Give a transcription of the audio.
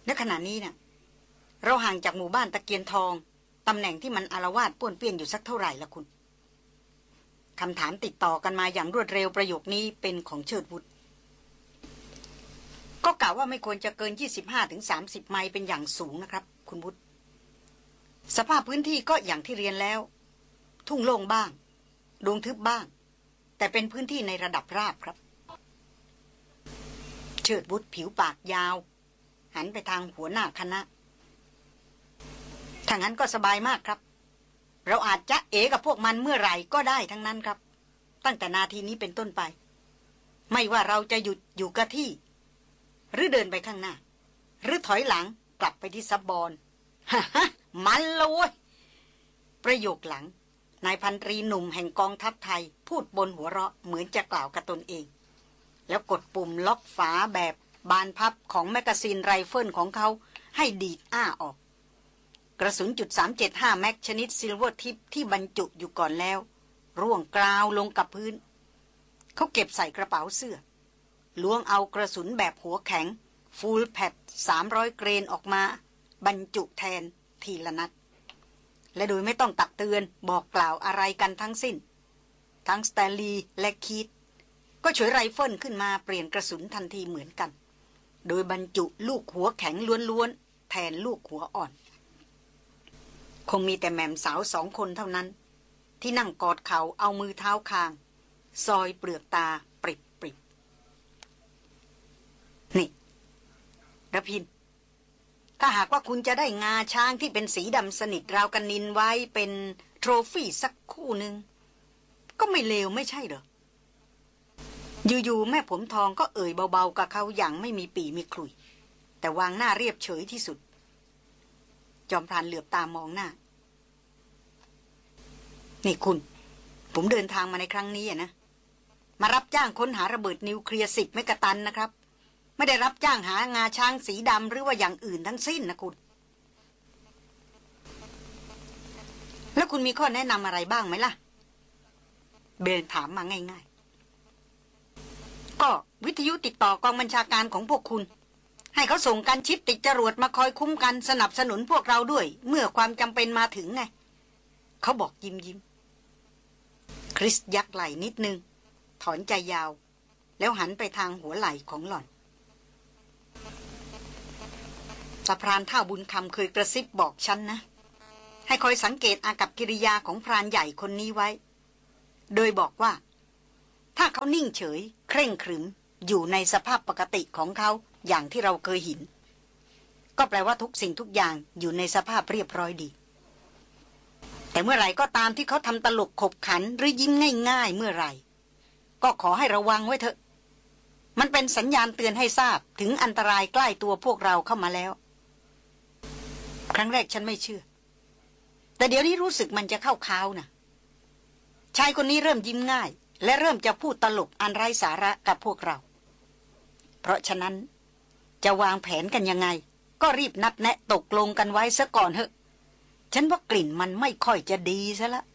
ณขณะนี้เนี่ยเราห่างจากหมู่บ้านตะเกียนทองตำแหน่งที่มันอาละวาดป้วนเปี้ยนอยู่สักเท่าไหร่ละคุณคำถามติดต่อกันมาอย่างรวดเร็วประโยคนี้เป็นของเชิดวุฒก็กล่าวว่าไม่ควรจะเกิน 25-30 ไมล์เป็นอย่างสูงนะครับคุณวุฒสภาพพื้นที่ก็อย่างที่เรียนแล้วทุ่งโล่งบ้างดงทึบบ้างแต่เป็นพื้นที่ในระดับราบครับเชิดวุฒผิวปากยาวหันไปทางหัวหน้าคณะถ้างั้นก็สบายมากครับเราอาจจะเอกับพวกมันเมื่อไหร่ก็ได้ทั้งนั้นครับตั้งแต่นาทีนี้เป็นต้นไปไม่ว่าเราจะหยุดอยู่กับที่หรือเดินไปข้างหน้าหรือถอยหลังกลับไปที่ซับบอนฮ่าฮ่ามันเลยประโยคหลังนายพันตรีหนุ่มแห่งกองทัพไทยพูดบนหัวเราะเหมือนจะกล่าวกับตนเองแล้วกดปุ่มล็อกฝาแบบบานพับของแมกกาซีนไรเฟิลของเขาให้ดีดอ้าออกกระสุน.375 แม็กชนิดซิลเวอร์ทิปที่บรรจุอยู่ก่อนแล้วร่วงกราวลงกับพื้นเขาเก็บใส่กระเป๋าเสื้อล้วงเอากระสุนแบบหัวแข็งฟูลแพด300 เกรนออกมาบรรจุแทนทีละนัดและโดยไม่ต้องตักเตือนบอกกล่าวอะไรกันทั้งสิ้นทั้งสแตนลีย์และคีธก็ฉวยไรเฟิลขึ้นมาเปลี่ยนกระสุนทันทีเหมือนกันโดยบรรจุลูกหัวแข็งล้วนๆแทนลูกหัวอ่อนคงมีแต่แม่มสาว2 คนเท่านั้นที่นั่งกอดเข่าเอามือเท้าคางซอยเปลือกตาปริบๆนี่ระพินถ้าหากว่าคุณจะได้งาช้างที่เป็นสีดำสนิทราวกันนินไว้เป็นโทรฟี่สักคู่หนึ่งก็ไม่เลวไม่ใช่เหรออยู่ๆแม่ผมทองก็เอ่ยเบาๆกับเขาอย่างไม่มีปี่มีขลุ่ยแต่วางหน้าเรียบเฉยที่สุดจอมพรานเหลือบตามองหน้านี่คุณผมเดินทางมาในครั้งนี้นะมารับจ้างค้นหาระเบิดนิวเคลียร์10 เมกะตันนะครับไม่ได้รับจ้างหางาช้างสีดำหรือว่าอย่างอื่นทั้งสิ้นนะคุณแล้วคุณมีข้อแนะนำอะไรบ้างไหมล่ะเบนถามมาง่ายๆก็วิทยุติดต่อกองบัญชาการของพวกคุณให้เขาส่งกันชิปติดจรวดมาคอยคุ้มกันสนับสนุนพวกเราด้วยเมื่อความจำเป็นมาถึงไงเขาบอกยิ้มคริสยักไหล่นิดนึงถอนใจยาวแล้วหันไปทางหัวไหล่ของหล่อนตาพรานท่าบุญคำเคยกระซิบบอกฉันนะให้คอยสังเกตอากัปกิริยาของพรานใหญ่คนนี้ไว้โดยบอกว่าถ้าเขานิ่งเฉยเคร่งขรึมอยู่ในสภาพปกติของเขาอย่างที่เราเคยเห็นก็แปลว่าทุกสิ่งทุกอย่างอยู่ในสภาพเรียบร้อยดีแต่เมื่อไหร่ก็ตามที่เขาทำตลกขบขันหรือยิ้มง่ายๆเมื่อไหร่ก็ขอให้ระวังไว้เถอะมันเป็นสัญญาณเตือนให้ทราบถึงอันตรายใกล้ตัวพวกเราเข้ามาแล้วครั้งแรกฉันไม่เชื่อแต่เดี๋ยวนี้รู้สึกมันจะเข้าค้าวนะชายคนนี้เริ่มยิ้มง่ายและเริ่มจะพูดตลกอันไร้สาระกับพวกเราเพราะฉะนั้นจะวางแผนกันยังไงก็รีบนัดแนะตกลงกันไว้ซะก่อนเถอะฉันว่ากลิ่นมันไม่ค่อยจะดีซะละ